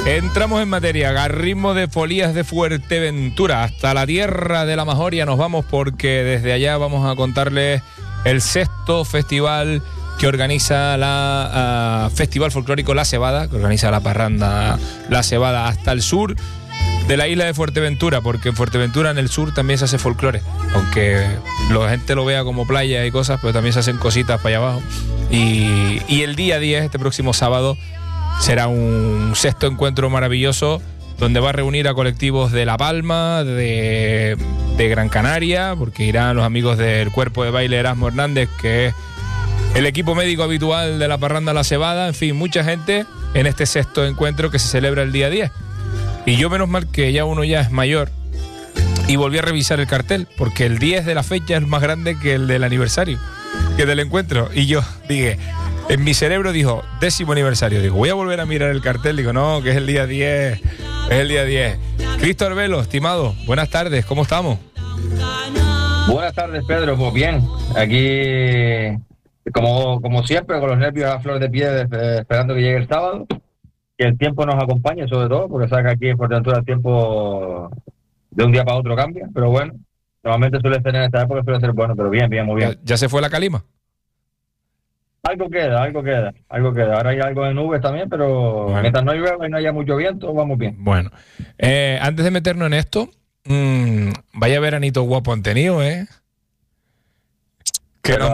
Entramos en materia, a ritmo de Folías de Fuerteventura, hasta la tierra de la Majoria nos vamos, porque desde allá vamos a contarles el 6º festival que organiza la Festival Folclórico La Cebada, que organiza la parranda La Cebada hasta el sur de la isla de Fuerteventura, porque en Fuerteventura, en el sur, también se hace folclore, aunque la gente lo vea como playa y cosas, pero también se hacen cositas para allá abajo. Y el día 10, este próximo sábado, será un 6º encuentro maravilloso donde va a reunir a colectivos de La Palma, de Gran Canaria, porque irán los amigos del cuerpo de baile Erasmo Hernández, que es el equipo médico habitual de la parranda La Cebada. En fin, mucha gente en este 6º encuentro que se celebra el día 10. Y yo, menos mal que ya uno ya es mayor, y volví a revisar el cartel, porque el 10 de la fecha es más grande que el del aniversario, que del encuentro. Y yo dije, en mi cerebro dijo, 10º aniversario. Digo, voy a volver a mirar el cartel. Digo, no, que es el día 10. Es el día 10. Cristo Arbelo, estimado, buenas tardes, ¿cómo estamos? Buenas tardes, Pedro. Pues bien, aquí, como siempre, con los nervios a flor de piel, esperando que llegue el sábado. Que el tiempo nos acompañe, sobre todo, porque sabes que aquí en Fuerteventura el tiempo de un día para otro cambia. Pero bueno, normalmente suele ser en esta época, suele ser bueno, pero bien, muy bien. ¿Ya se fue la calima? Algo queda. Ahora hay algo de nubes también, pero bueno, mientras no llueva y no haya mucho viento, vamos bien. Bueno, antes de meternos en esto, vaya veranito guapo han tenido, ¿eh? Que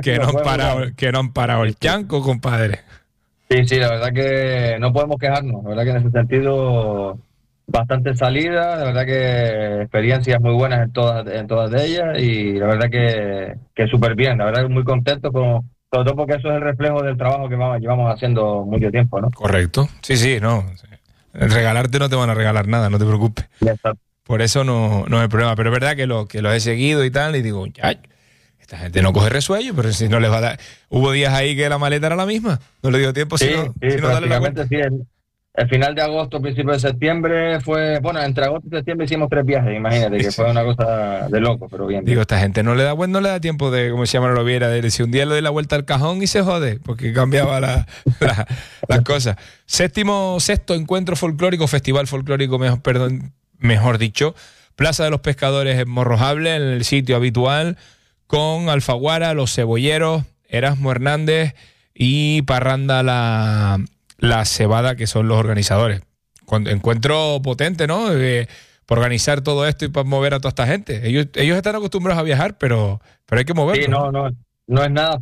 no han parado el chanco, compadre. Sí, la verdad que no podemos quejarnos. La verdad que en ese sentido, bastante salida, la verdad que experiencias muy buenas en todas de ellas, y la verdad que súper bien. La verdad que muy contento sobre todo porque eso es el reflejo del trabajo que llevamos haciendo mucho tiempo, ¿no? Correcto. Sí, no. Regalarte no te van a regalar nada, no te preocupes. Exacto. Por eso no es el problema. Pero es verdad que lo he seguido y tal, y digo, ya, esta gente no coge resuello, pero si no les va a dar. Hubo días ahí que la maleta era la misma, no le dio tiempo, si no darle la vuelta. Sí, el final de agosto, principio de septiembre fue, bueno, entre agosto y septiembre hicimos 3 viajes, imagínate, que fue una cosa de loco, pero bien. Digo, esta gente no le da tiempo de, como se llama, lo viera, de si un día le doy la vuelta al cajón y se jode, porque cambiaba las cosas. 6º encuentro folclórico, festival folclórico, mejor dicho, Plaza de los Pescadores en Morrojable, en el sitio habitual, con Alfaguara, Los Cebolleros, Erasmo Hernández y Parranda La Cebada, que son los organizadores. Encuentro potente, ¿no? Por organizar todo esto y para mover a toda esta gente. Ellos están acostumbrados a viajar, pero hay que moverlos. Sí, no es nada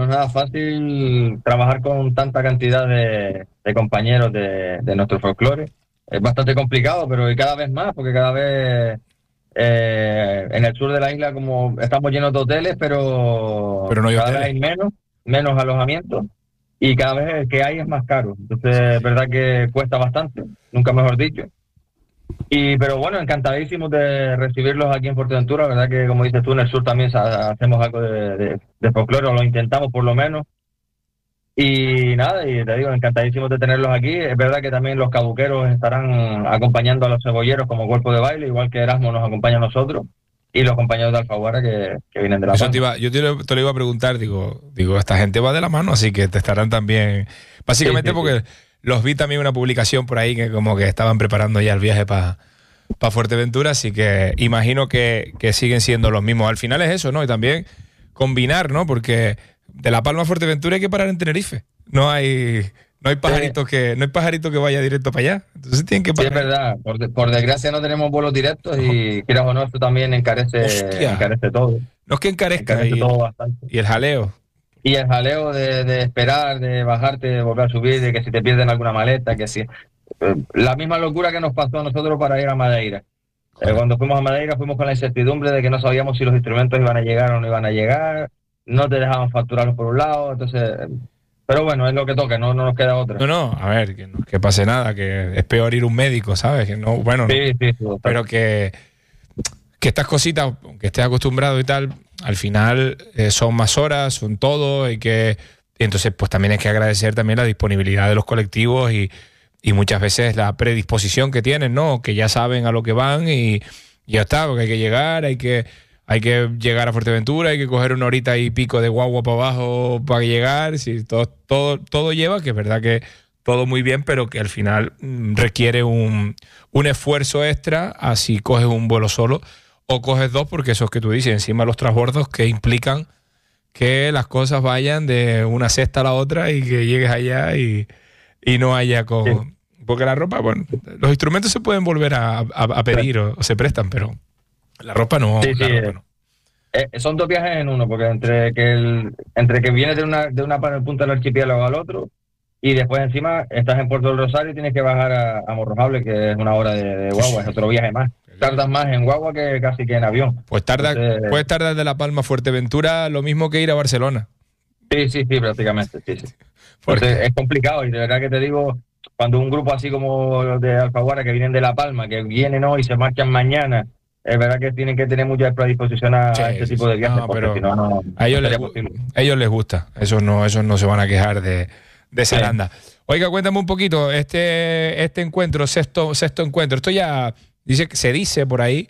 fácil trabajar con tanta cantidad de compañeros de nuestro folclore. Es bastante complicado, pero y cada vez más, porque cada vez en el sur de la isla, como estamos llenos de hoteles, pero no hay cada hoteles. vez hay menos alojamientos, y cada vez el que hay es más caro. Entonces es verdad que cuesta bastante, nunca mejor dicho. Pero bueno, encantadísimos de recibirlos aquí en Fuerteventura. La verdad que, como dices tú, en el sur también hacemos algo de folclore, o lo intentamos por lo menos. Y nada, y te digo, encantadísimos de tenerlos aquí. Es verdad que también los cabuqueros estarán acompañando a los cebolleros como cuerpo de baile, igual que Erasmo nos acompaña a nosotros, y los compañeros de Alfaguara que vienen de la Palma. Yo te lo iba a preguntar, digo, esta gente va de la mano, así que te estarán también, básicamente sí. Porque los vi también una publicación por ahí que como que estaban preparando ya el viaje para Fuerteventura, así que imagino que siguen siendo los mismos. Al final es eso, ¿no? Y también combinar, ¿no? Porque de La Palma a Fuerteventura hay que parar en Tenerife. No hay pajarito que vaya directo para allá. Entonces tienen que parar. Sí, es verdad. Por desgracia no tenemos vuelos directos, y quieras o no, esto también encarece todo. No es que encarezca todo bastante. Y el jaleo. Y el jaleo de esperar, de bajarte, de volver a subir, de que si te pierden alguna maleta, que si... La misma locura que nos pasó a nosotros para ir a Madeira. Cuando fuimos a Madeira fuimos con la incertidumbre de que no sabíamos si los instrumentos iban a llegar o no iban a llegar. No te dejaban facturarlos por un lado, entonces... Pero bueno, es lo que toca, no nos queda otra. No, a ver, que pase nada, que es peor ir a un médico, ¿sabes? Que no, bueno, sí, pero que estas cositas, aunque estés acostumbrado y tal, al final son más horas, son todo, y entonces pues también hay que agradecer también la disponibilidad de los colectivos y muchas veces la predisposición que tienen, ¿no? Que ya saben a lo que van y ya está, porque hay que llegar, hay que llegar a Fuerteventura, hay que coger 1 horita y pico de guagua para abajo para llegar. Sí, todo lleva, que es verdad que todo muy bien, pero que al final requiere un esfuerzo extra, así coges un vuelo solo o coges dos, porque eso es que tú dices, encima los transbordos que implican que las cosas vayan de una cesta a la otra y que llegues allá y no haya con... Sí. Porque la ropa, bueno, los instrumentos se pueden volver a pedir o se prestan, pero la ropa no. Sí, la sí, ropa no. Son 2 viajes en uno, porque entre que vienes de una punta del archipiélago al otro y después encima estás en Puerto del Rosario y tienes que bajar a Morrojable, que es 1 hora de guagua, es otro viaje más. Tardas más en guagua que casi que en avión. Pues puedes tardar de La Palma a Fuerteventura lo mismo que ir a Barcelona. Sí, prácticamente, sí. Entonces, es complicado y de verdad que te digo, cuando un grupo así como los de Alfaguara que vienen de La Palma, que vienen hoy y se marchan mañana, es verdad que tienen que tener mucha predisposición a este tipo de viajes, porque si no a ellos les gusta, esos no se van a quejar de esa landa. Oiga, cuéntame un poquito, este encuentro, sexto encuentro, esto ya se dice por ahí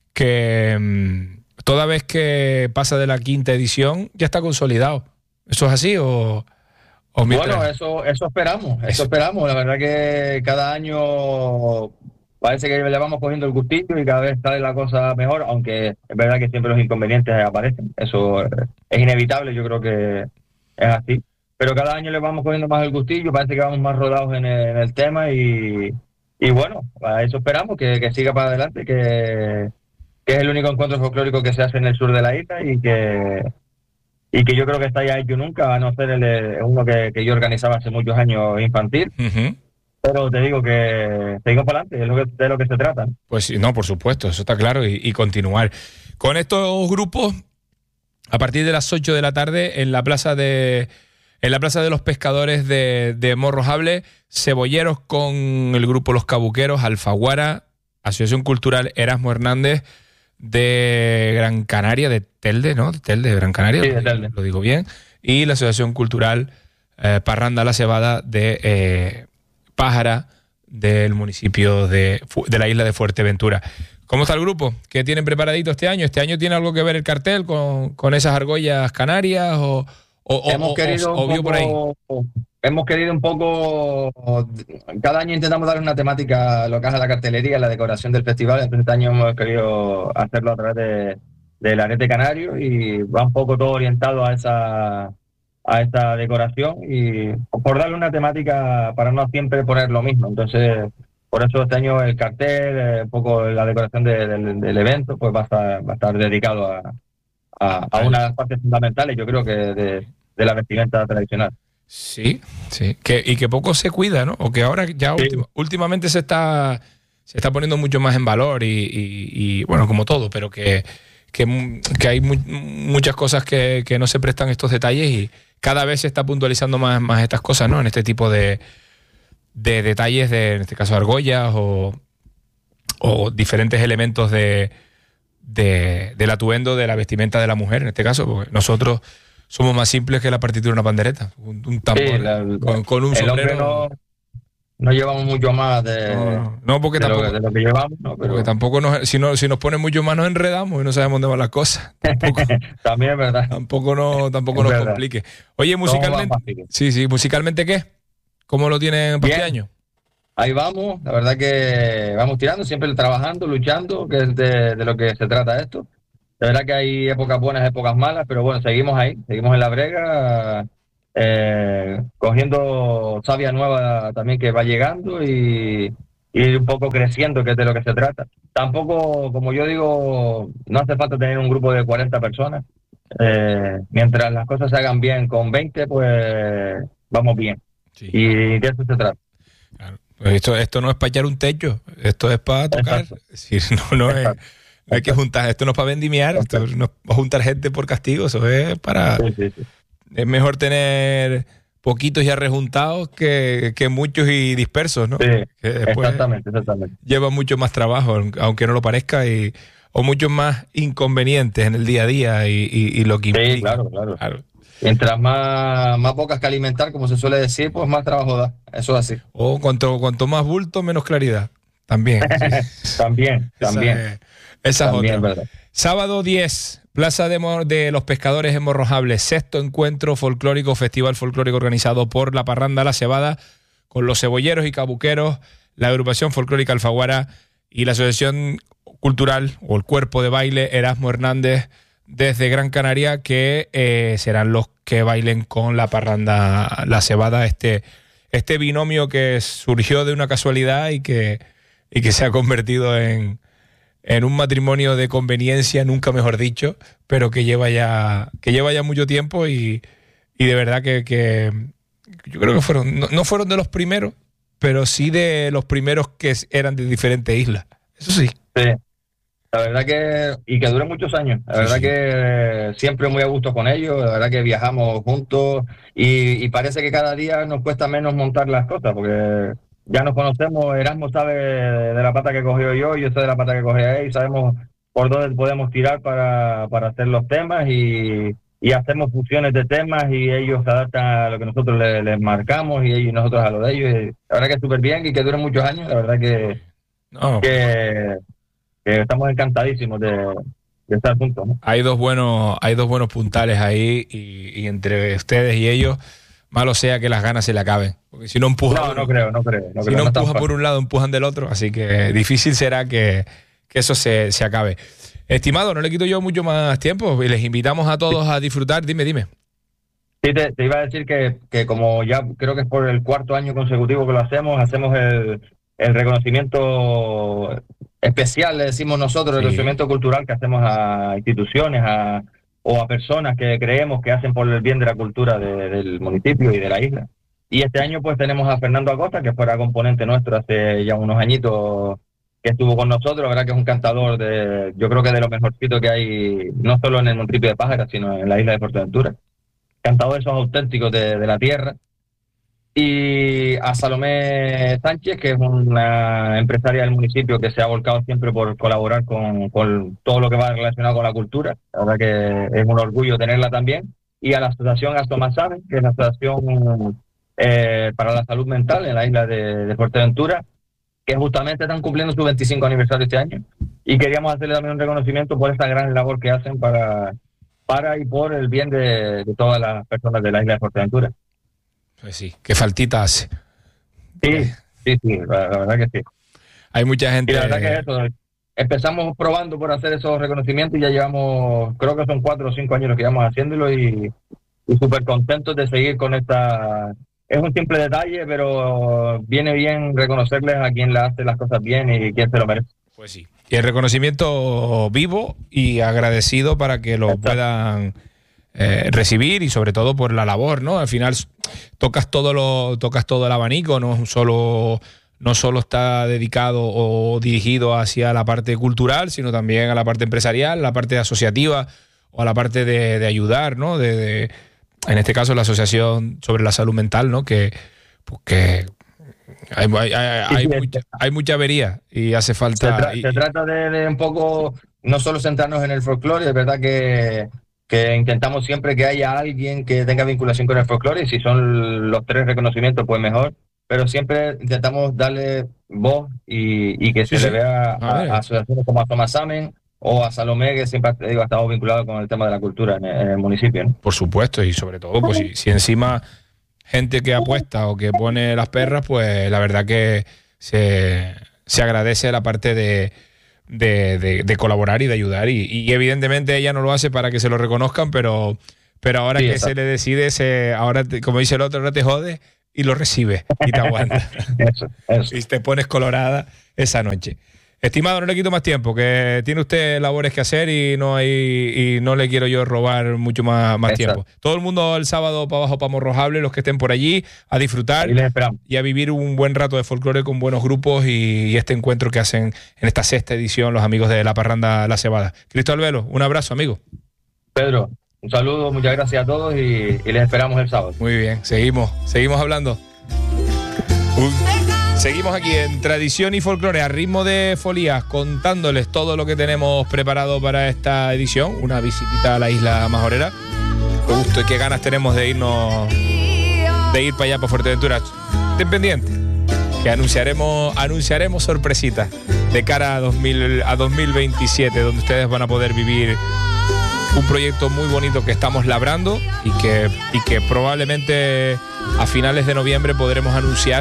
que toda vez que pasa de la 5ª edición ya está consolidado. ¿Eso es así o bueno, eso esperamos, la verdad que cada año parece que le vamos cogiendo el gustillo y cada vez sale la cosa mejor, aunque es verdad que siempre los inconvenientes aparecen, eso es inevitable, yo creo que es así, pero cada año le vamos cogiendo más el gustillo, parece que vamos más rodados en el tema y bueno, a eso esperamos, que siga para adelante, que es el único encuentro folclórico que se hace en el sur de la isla y que yo creo que está ya hecho nunca, a no ser uno que yo organizaba hace muchos años infantil. Uh-huh. Pero te digo que seguimos para adelante, es de lo que se trata. Pues sí, no, por supuesto, eso está claro, y continuar. Con estos grupos, a partir de las 8 de la tarde, en la plaza de los pescadores de Morrojable, cebolleros con el grupo Los Cabuqueros, Alfaguara, Asociación Cultural Erasmo Hernández de Gran Canaria, de Telde, ¿no? De Telde, de Gran Canaria, sí, de Telde. Lo digo bien, y la Asociación Cultural Parranda La Cebada de Pájara, del municipio de la isla de Fuerteventura. ¿Cómo está el grupo? ¿Qué tienen preparadito este año? ¿Este año tiene algo que ver el cartel con esas argollas canarias o vio por ahí? Hemos querido un poco, cada año intentamos darle una temática a lo que es la cartelería, la decoración del festival, entonces este año hemos querido hacerlo a través del arete canario y va un poco todo orientado a esta decoración y por darle una temática para no siempre poner lo mismo, entonces por eso este año el cartel, un poco la decoración del evento pues va a estar dedicado a una de las partes fundamentales, yo creo que de la vestimenta tradicional. Sí. Y que poco se cuida, ¿no? O que ahora ya últimamente se está poniendo mucho más en valor y bueno, como todo, pero que hay muchas cosas que no se prestan estos detalles y cada vez se está puntualizando más estas cosas, ¿no? En este tipo de detalles, en este caso argollas o diferentes elementos del atuendo de la vestimenta de la mujer, en este caso, porque nosotros somos más simples que la partitura de una pandereta, un tambor con un sombrero. No llevamos mucho más porque de lo que llevamos, no, pero... Porque tampoco si nos ponen mucho más nos enredamos y no sabemos dónde van las cosas. También es verdad. Tampoco nos complique. Oye, musicalmente, musicalmente ¿qué? ¿Cómo lo tienen para este año? Ahí vamos, la verdad que vamos tirando, siempre trabajando, luchando, que es de lo que se trata esto. La verdad que hay épocas buenas, épocas malas, pero bueno, seguimos ahí, seguimos en la brega, cogiendo savia nueva también que va llegando y un poco creciendo, que es de lo que se trata. Tampoco, como yo digo, no hace falta tener un grupo de 40 personas. Mientras las cosas se hagan bien con 20, pues vamos bien. Sí. Y de eso se trata. Claro. Esto no es para echar un techo, esto es para tocar. Es decir, no hay que juntar, esto no es para vendimiar, esto no es para juntar gente por castigo, eso es para... Sí. Es mejor tener poquitos ya rejuntados que muchos y dispersos, ¿no? Sí, exactamente. Lleva mucho más trabajo, aunque no lo parezca, o muchos más inconvenientes en el día a día y lo que implica. Sí, claro. Mientras más bocas que alimentar, como se suele decir, pues más trabajo da. Eso es así. O cuanto más bulto, menos claridad. También. Sí. También. Esa es otra. ¿Verdad? Sábado 10, Plaza de los Pescadores en Morrojable, 6º encuentro folclórico, festival folclórico organizado por la Parranda La Cebada, con los cebolleros y cabuqueros, la agrupación folclórica Alfaguara y la asociación cultural o el cuerpo de baile Erasmo Hernández desde Gran Canaria, que serán los que bailen con la parranda La Cebada, este binomio que surgió de una casualidad y que se ha convertido en un matrimonio de conveniencia, nunca mejor dicho, pero que lleva ya mucho tiempo y de verdad que yo creo que no fueron de los primeros, pero sí de los primeros que eran de diferentes islas. Eso sí. Sí. La verdad que dure muchos años. La verdad que siempre muy a gusto con ellos. La verdad que viajamos juntos y parece que cada día nos cuesta menos montar las cosas porque ya nos conocemos. Erasmo sabe de la pata que cogió yo sé de la pata que cogió él, y sabemos por dónde podemos tirar para hacer los temas y hacemos fusiones de temas y ellos se adaptan a lo que nosotros les marcamos y nosotros a lo de ellos. Y la verdad que es súper bien y que dure muchos años. La verdad que estamos encantadísimos de estar juntos, ¿no? Hay dos buenos puntales ahí y entre ustedes y ellos, malo sea que las ganas se le acaben. Porque si no empujan... No creo. Si no empujan por un lado, empujan del otro. Así que difícil será que eso se acabe. Estimado, no le quito yo mucho más tiempo y les invitamos a todos a disfrutar. Dime. Sí, te iba a decir que como ya creo que es por el 4º año consecutivo que lo hacemos el reconocimiento especial, le decimos nosotros, el reconocimiento cultural que hacemos a instituciones o a personas que creemos que hacen por el bien de la cultura del municipio y de la isla. Y este año pues tenemos a Fernando Acosta, que fuera componente nuestro hace ya unos añitos, que estuvo con nosotros. La verdad que es un cantador yo creo que de lo mejorcito que hay, no solo en el municipio de Pájara, sino en la isla de Fuerteventura. Cantadores esos auténticos de la tierra. Y a Salomé Sánchez, que es una empresaria del municipio que se ha volcado siempre por colaborar con todo lo que va relacionado con la cultura. La verdad que es un orgullo tenerla también. Y a la asociación Astomasamen, que es la asociación para la salud mental en la isla de Fuerteventura, que justamente están cumpliendo su 25 aniversario este año. Y queríamos hacerle también un reconocimiento por esta gran labor que hacen para y por el bien de todas las personas de la isla de Fuerteventura. Pues sí, qué faltita hace. Sí, la verdad que sí. Hay mucha gente... Y la verdad que es eso. Empezamos probando por hacer esos reconocimientos y ya llevamos, creo que son 4 o 5 años los que llevamos haciéndolo y súper contentos de seguir con esta... Es un simple detalle, pero viene bien reconocerles a quien le hace las cosas bien y quien se lo merece. Pues sí. Y el reconocimiento vivo y agradecido para que lo puedan recibir y sobre todo por la labor, ¿no? Al final tocas todo el abanico, no solo está dedicado o dirigido hacia la parte cultural, sino también a la parte empresarial, la parte asociativa o a la parte de ayudar, ¿no? En este caso la Asociación sobre la Salud Mental, ¿no? Que hay mucha avería y hace falta... Se trata de un poco, no solo centrarnos en el folclore, es verdad que intentamos siempre que haya alguien que tenga vinculación con el folclore, y si son los 3 reconocimientos, pues mejor, pero siempre intentamos darle voz y que se le vea a asociaciones como a Astomasamen o a Salomé, que siempre ha estado vinculado con el tema de la cultura en el municipio, ¿no? Por supuesto, y sobre todo, pues si encima gente que apuesta o que pone las perras, pues la verdad que se agradece la parte de colaborar y de ayudar y evidentemente ella no lo hace para que se lo reconozcan, pero ahora que se le decide, ahora como dice el otro, ahora te jode y lo recibe y te aguanta. Eso. Y te pones colorada esa noche. Estimado, no le quito más tiempo, que tiene usted labores que hacer y no le quiero yo robar mucho más tiempo. Todo el mundo el sábado para abajo, para Morrojable, los que estén por allí, a disfrutar y a vivir un buen rato de folclore con buenos grupos y este encuentro que hacen en esta 6ª edición los amigos de la parranda La Cebada. Cristóbal Velo, un abrazo, amigo. Pedro, un saludo, muchas gracias a todos y les esperamos el sábado. Muy bien, seguimos hablando. Seguimos aquí en Tradición y Folclore a ritmo de folías, contándoles todo lo que tenemos preparado para esta edición. Una visitita a la isla Majorera. Qué gusto y qué ganas tenemos de ir para allá, para Fuerteventura. Estén pendientes, que anunciaremos sorpresitas de cara a 2027, donde ustedes van a poder vivir un proyecto muy bonito que estamos labrando y que probablemente a finales de noviembre podremos anunciar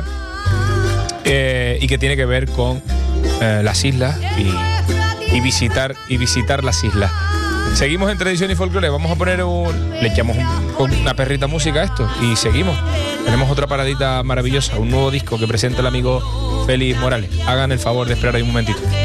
y que tiene que ver con las islas y visitar las islas. Seguimos en Tradición y Folclore. Vamos a poner le echamos una perrita música a esto y seguimos. Tenemos otra paradita maravillosa, un nuevo disco que presenta el amigo Félix Morales. Hagan el favor de esperar ahí un momentito.